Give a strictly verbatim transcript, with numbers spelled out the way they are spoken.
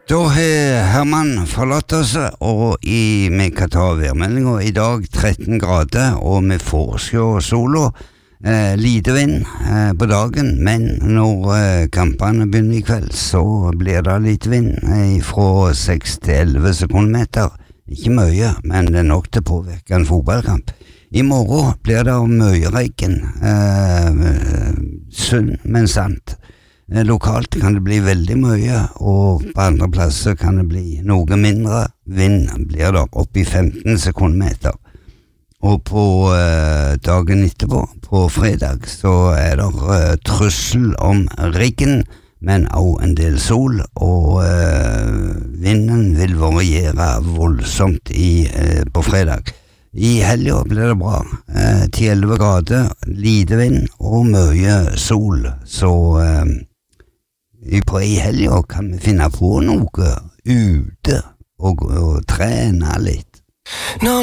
Da har Herman forlatt oss, og i, vi kan ta værmeldingen i dag tretten grader, og vi får sjå sola, eh, lite vind eh, på dagen, men når eh, kampene begynner i kveld, så blir det litt vind eh, fra seks til elleve sekundmeter. Ikke mye, men det er nok til å påvirke en fotballkamp. I morgen blir det mye regn, eh, sunn, men sant. Lokalt kan det bli veldig mye, og på andre plasser kan det bli noe mindre. Vind blir det opp i femten sekundmeter. Og på eh, dagen etterpå, på fredag, så er det eh, trussel om regn, men også en del sol, og eh, vinden vil variere voldsomt i, eh, på fredag. I helgen blir det bra, eh, ti til elleve grader, lite vind og mye sol, så eh, på i helgen kan vi finne på noe ute og, og trene litt.